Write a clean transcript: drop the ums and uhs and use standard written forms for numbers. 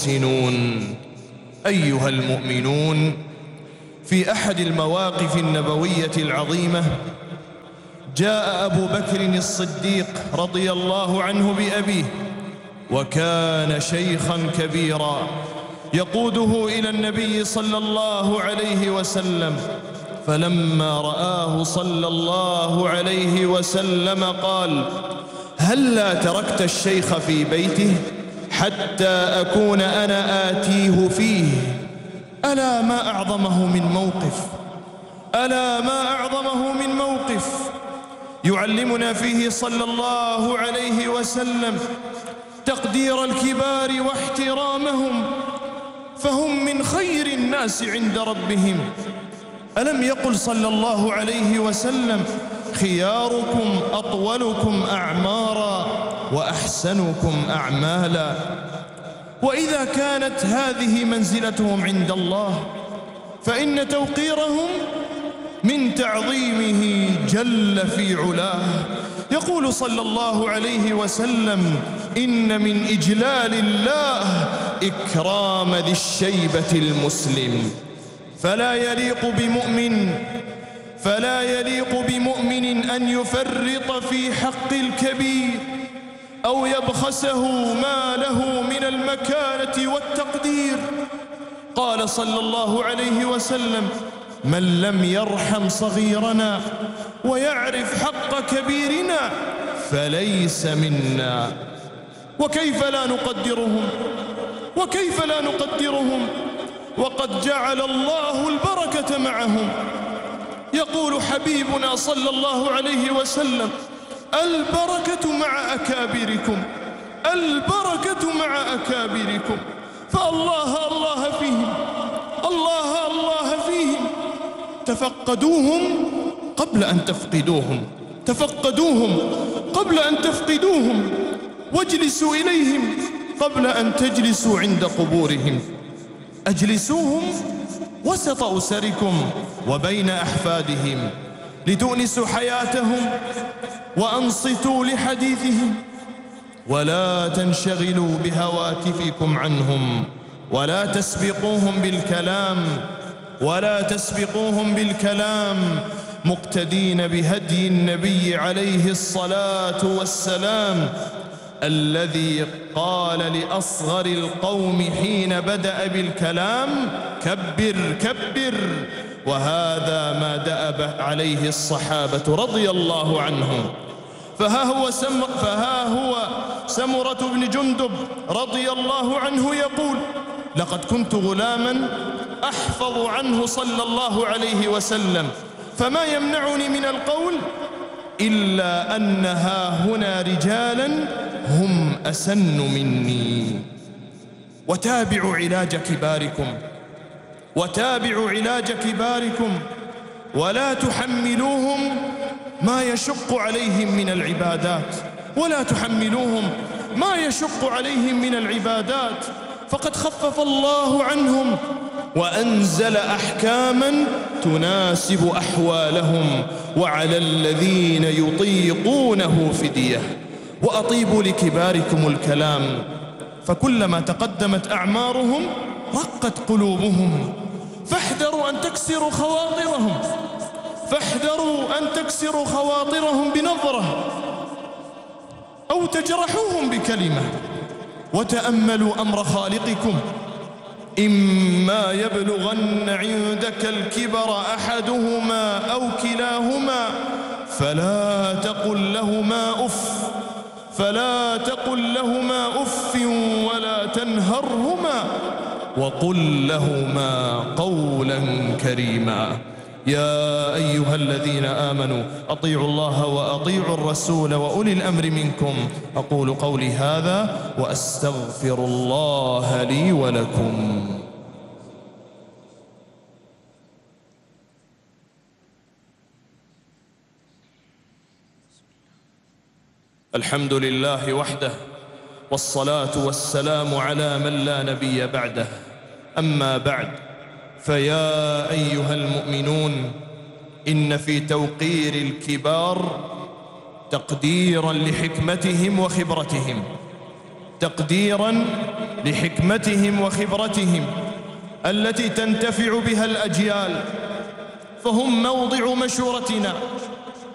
المحسنون. أيها المؤمنون، في أحد المواقف النبوية العظيمة جاء أبو بكر الصديق رضي الله عنه بأبيه، وكان شيخا كبيرا يقوده إلى النبي صلى الله عليه وسلم، فلما رآه صلى الله عليه وسلم قال: هلا تركت الشيخ في بيته حتى أكون أنا آتيه فيه؟ ألا ما أعظمه من موقف، ألا ما أعظمه من موقف يعلمنا فيه صلى الله عليه وسلم تقدير الكبار واحترامهم، فهم من خير الناس عند ربهم. ألم يقل صلى الله عليه وسلم: خياركم أطولكم أعمارا وأحسنكم أعمالا؟ وإذا كانت هذه منزلتهم عند الله، فإن توقيرهم من تعظيمه جل في علاه. يقول صلى الله عليه وسلم: إن من إجلال الله إكرام ذي الشيبة المسلم، فلا يليق بمؤمن أن يفرط في حق الكبير أو يبخسه ما له من المكانة والتقدير. قال صلى الله عليه وسلم: من لم يرحم صغيرنا ويعرف حق كبيرنا فليس منا. وكيف لا نقدرهم وقد جعل الله البركة معهم. يقول حبيبنا صلى الله عليه وسلم: البركة مع أكابركم، البركة مع أكابركم. فالله الله فيهم، الله فيهم. تفقدوهم قبل أن تفقدوهم، تفقدوهم قبل أن تفقدوهم، واجلسوا إليهم قبل أن تجلسوا عند قبورهم. أجلسوهم وسط أسركم وبين أحفادهم لتؤنسوا حياتهم وأنصتوا لحديثهم، ولا تنشغلوا بهواتفكم عنهم، ولا تسبقوهم بالكلام مقتدين بهدي النبي عليه الصلاة والسلام الذي قال لأصغر القوم حين بدأ بالكلام: كبر. وهذا ما دأب عليه الصحابة رضي الله عنهم. فها هو سمرة بن جندب رضي الله عنه يقول: لقد كنت غلاما أحفظ عنه صلى الله عليه وسلم، فما يمنعني من القول إلا أن هاهنا رجالا هم أسن مني. وتابعوا علاج كباركم ولا تحملوهم ما يشق عليهم من العبادات، فقد خفف الله عنهم وأنزل أحكاما تناسب أحوالهم، وعلى الذين يطيقونه فدية. وأطيبوا لكباركم الكلام، فكلما تقدمت أعمارهم رقت قلوبهم، فاحذروا أن تكسروا خواطرهم بنظرة أو تجرحوهم بكلمة. وتأملوا أمر خالقكم: إما يبلغن عندك الكبر أحدهما أو كلاهما فلا تقل لهما أف ولا تنهرهما وقل لهما قولا كريما. يا أيها الذين آمنوا أطيعوا الله وأطيعوا الرسول وأولي الأمر منكم. أقول قولي هذا وأستغفر الله لي ولكم. الحمد لله وحده، والصلاة والسلام على من لا نبي بعده. أما بعد، فيا أيها المؤمنون، إن في توقير الكبار تقديرا لحكمتهم وخبرتهم، تقديراً لحكمتهم وخبرتهم التي تنتفع بها الأجيال، فهم موضع مشورتنا